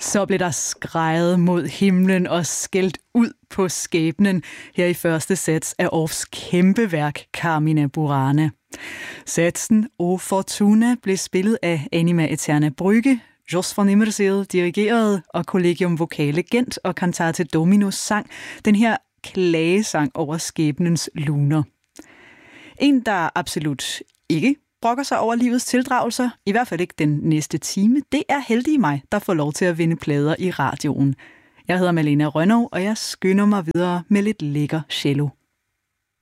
Så blev der skreget mod himlen og skældt ud på skæbnen her i første sats af Orffs kæmpeværk Carmina Burana. Satsen O Fortuna blev spillet af Anima Eterna Brügge, Jos von Immerseel dirigerede, og Collegium Vocale Gent og Cantate Dominus sang den her klagesang over skæbnens luner. En, der absolut ikke brokker sig over livets tildragelser, i hvert fald ikke den næste time, det er heldige mig, der får lov til at vinde plader i radioen. Jeg hedder Malene Rønnow, og jeg skynder mig videre med lidt lækker cello.